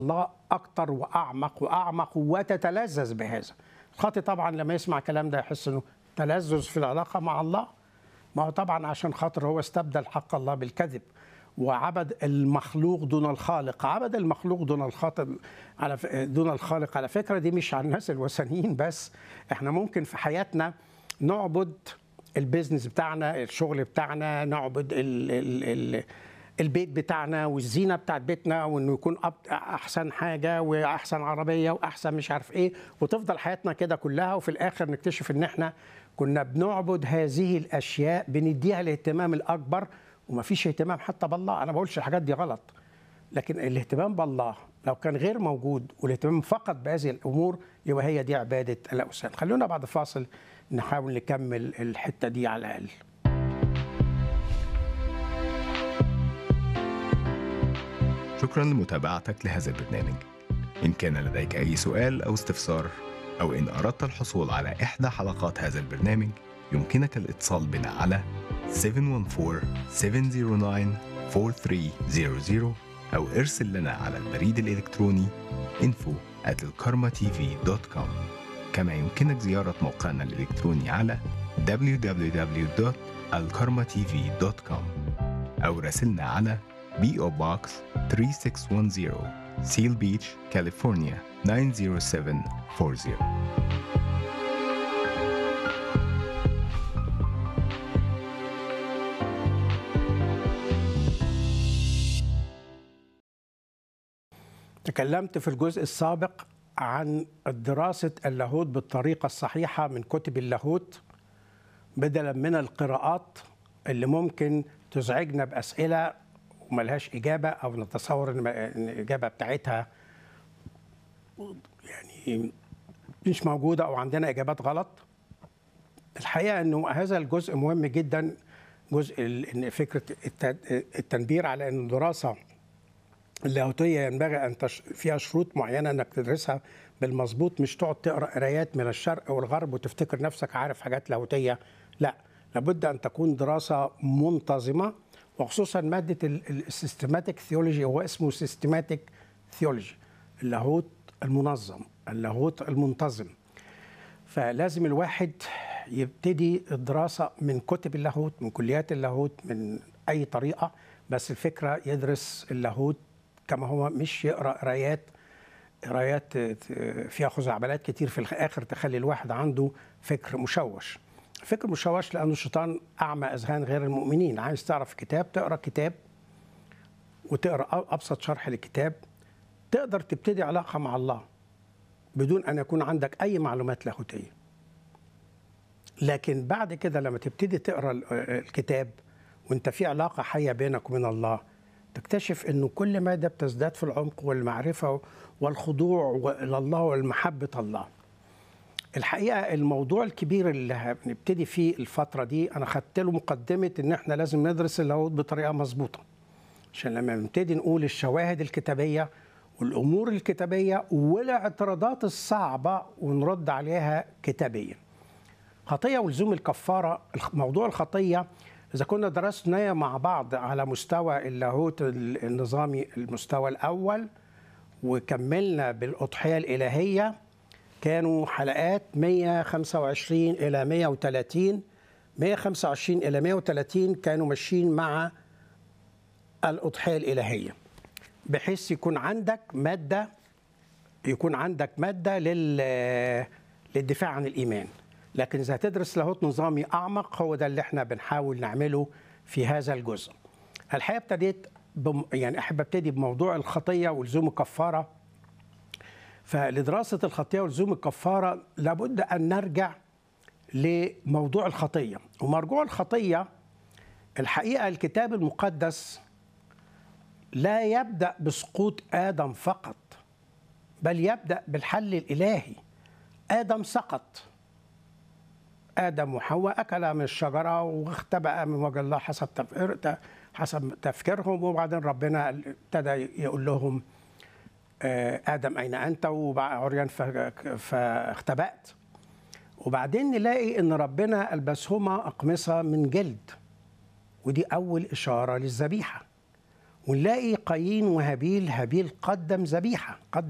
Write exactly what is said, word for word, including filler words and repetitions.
الله أكتر وأعمق وأعمق وتتلذذ بهذا. الخاطئ طبعا لما يسمع الكلام ده يحس إنه تلذذ في العلاقة مع الله. ما هو طبعا عشان خاطر هو استبدل حق الله بالكذب وعبد المخلوق دون الخالق. عبد المخلوق دون الخاطئ على ف... دون الخالق. على فكرة دي مش على الناس الوثنيين بس، احنا ممكن في حياتنا نعبد البيزنس بتاعنا، الشغل بتاعنا، نعبد ال... ال... ال... البيت بتاعنا والزينه بتاعت بيتنا، وانه يكون احسن حاجه واحسن عربيه واحسن مش عارف ايه، وتفضل حياتنا كده كلها، وفي الاخر نكتشف ان احنا كنا بنعبد هذه الاشياء بنديها الاهتمام الاكبر، ومفيش اهتمام حتى بالله. انا ما بقولش الحاجات دي غلط، لكن الاهتمام بالله لو كان غير موجود والاهتمام فقط بهذه الامور يبقى هي دي عباده الاوثان. خلونا بعد فاصل نحاول نكمل الحته دي على الاقل. شكرا لمتابعتك لهذا البرنامج. إن كان لديك أي سؤال أو استفسار، أو إن أردت الحصول على إحدى حلقات هذا البرنامج، يمكنك الاتصال بنا على سبعة واحد أربعة سبعة صفر تسعة أربعة ثلاثة صفر صفر أو ارسل لنا على البريد الإلكتروني info at الكارما تي في دوت كوم. كما يمكنك زيارة موقعنا الإلكتروني على دبليو دبليو دبليو دوت الكارما تي في دوت كوم أو راسلنا على بي أو Box ثلاثة ستة واحد صفر Seal Beach, California تسعة صفر سبعة أربعة صفر. تكلمت في الجزء السابق عن دراسة اللاهوت بالطريقة الصحيحة من كتب اللاهوت، بدلا من القراءات اللي ممكن تزعجنا بأسئلة وملهاش إجابة، أو نتصور إن الإجابة بتاعتها يعني مش موجودة أو عندنا إجابات غلط. الحقيقة إنه هذا الجزء مهم جدا، جزء إن فكرة التنبير على إن الدراسة اللاهوتية ينبغي أن تش... فيها شروط معينة إنك تدرسها بالمظبوط، مش تقعد تقرأ قرايات من الشرق والغرب وتفتكر نفسك عارف حاجات لاهوتية. لا، لابد أن تكون دراسة منتظمة، وخصوصا مادة السيستماتيك ثيولوجي. هو اسمه سيستماتيك ثيولوجي، اللاهوت المنظم، اللاهوت المنتظم. فلازم الواحد يبتدي الدراسة من كتب اللاهوت، من كليات اللاهوت، من أي طريقة، بس الفكرة يدرس اللاهوت كما هو، مش يقرأ قرايات قرايات فيها خزعبلات كتير في الآخر تخلي الواحد عنده فكر مشوش. فكر مشوش لأنه الشيطان أعمى أذهان غير المؤمنين. عايز تعرف كتاب، تقرأ كتاب وتقرأ أبسط شرح لكتاب، تقدر تبتدي علاقة مع الله بدون أن يكون عندك أي معلومات لاهوتية. لكن بعد كده لما تبتدي تقرأ الكتاب وانت في علاقة حية بينك وبين الله، تكتشف أنه كل مادة بتزداد في العمق والمعرفة والخضوع إلى الله والمحبة الله. الحقيقة الموضوع الكبير اللي هنبتدي فيه الفترة دي، أنا خدت له مقدمة إن إحنا لازم ندرس اللاهوت بطريقة مظبوطة، عشان لما نبتدي نقول الشواهد الكتابية والأمور الكتابية والاعتراضات الصعبة ونرد عليها كتابيا. خطية ولزوم الكفارة. موضوع الخطية إذا كنا درسناه مع بعض على مستوى اللاهوت النظامي المستوى الأول، وكملنا بالأضحية الإلهية، كانوا حلقات مئة وخمسة وعشرين إلى مئة وثلاثين. مئة وخمسة وعشرين إلى مئة وثلاثين كانوا ماشيين مع الأضحية الإلهية، بحيث يكون عندك مادة يكون عندك مادة لل للدفاع عن الإيمان. لكن إذا هتدرس لاهوت نظامي أعمق، هو ده اللي احنا بنحاول نعمله في هذا الجزء. الحقيقة ابتديت بم... يعني أحب ابتدي بموضوع الخطية ولزوم الكفارة. فلدراسة الخطية ولزوم الكفارة لابد أن نرجع لموضوع الخطية. ومرجوع الخطية الحقيقة الكتاب المقدس لا يبدأ بسقوط آدم فقط، بل يبدأ بالحل الإلهي. آدم سقط، آدم وحواء أكلا من الشجرة واختبأ من وجه الله حسب تفكير حسب تفكيرهم، وبعدين ربنا ابتدى يقول لهم آدم أين أنت؟ وعريان فاختبأت. وبعدين نلاقي إن ربنا ألبسهما أقمصة من جلد، ودي أول إشارة للذبيحة. ونلاقي قايين وهابيل. هابيل قدم ذبيحة، قدم